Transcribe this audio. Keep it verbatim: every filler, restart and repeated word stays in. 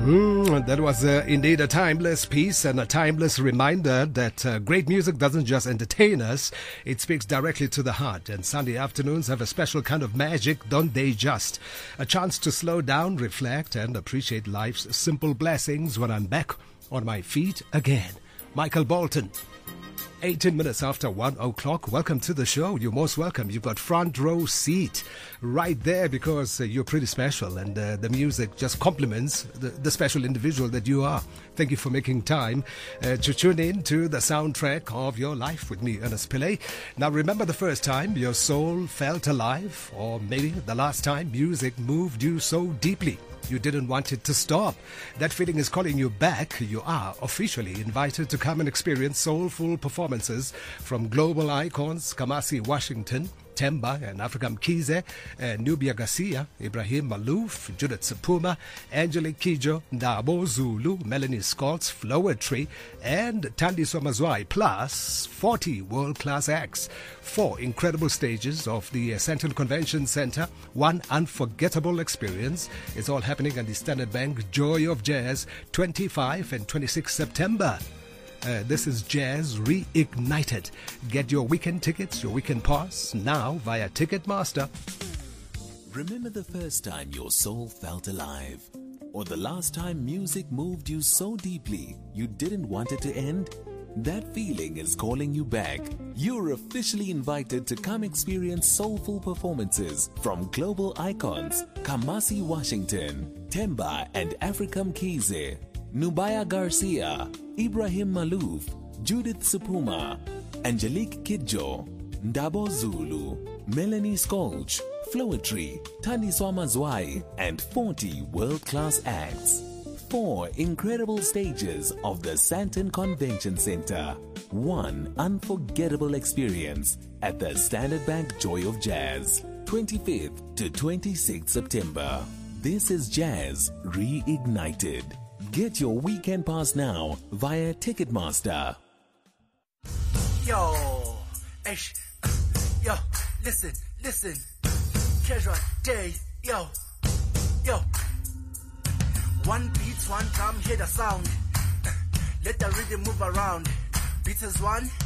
Mm, that was uh, indeed a timeless piece and a timeless reminder that uh, great music doesn't just entertain us, it speaks directly to the heart. And Sunday afternoons have a special kind of magic, don't they just? A chance to slow down, reflect, and appreciate life's simple blessings when I'm back on my feet again. Michael Bolton. eighteen minutes after one o'clock. Welcome to the show. You're most welcome. You've got front row seat right there because uh, you're pretty special and uh, the music just complements the, the special individual that you are. Thank you for making time uh, to tune in to the soundtrack of your life with me, Ernest Pillay. Now, remember the first time your soul felt alive, or maybe the last time music moved you so deeply you didn't want it to stop. That feeling is calling you back. You are officially invited to come and experience soulful performances from global icons Kamasi Washington, Themba and Africa Mkhize, uh, Nubia Garcia, Ibrahim Malouf, Judith Sephuma, Angelique Kidjo, Ndabo Zulu, Melanie Scholz, Flowetry, and Thandiswa Mazwai, plus forty world-class acts. Four incredible stages of the Sandton Convention Center, one unforgettable experience. It's all happening at the Standard Bank Joy of Jazz, twenty-fifth and twenty-sixth September. Uh, this is Jazz Reignited. Get your weekend tickets, your weekend pass, now via Ticketmaster. Remember the first time your soul felt alive? Or the last time music moved you so deeply you didn't want it to end? That feeling is calling you back. You're officially invited to come experience soulful performances from global icons Kamasi Washington, Themba and Africa Mkhize, Nubia Garcia, Ibrahim Malouf, Judith Sephuma, Angelique Kidjo, Ndabo Zulu, Melanie Scholz, Flowetry, Thandiswa Mazwai, and forty world-class acts. Four incredible stages of the Sandton Convention Center. One unforgettable experience at the Standard Bank Joy of Jazz, twenty-fifth to twenty-sixth September. This is Jazz Reignited. Get your weekend pass now via Ticketmaster. Yo, ish, yo, listen, listen. Casual day, yo, yo. One beat, one drum, hear the sound. Let the rhythm move around. Beats is one.